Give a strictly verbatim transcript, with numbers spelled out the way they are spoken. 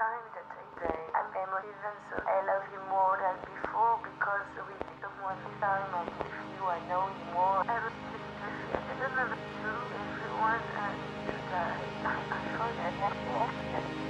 time that I say I'm emotive, so I love you more than before because we took more time and with you I know you more. I was just I don't know if it's true, everyone uh, needs to die. I forget that.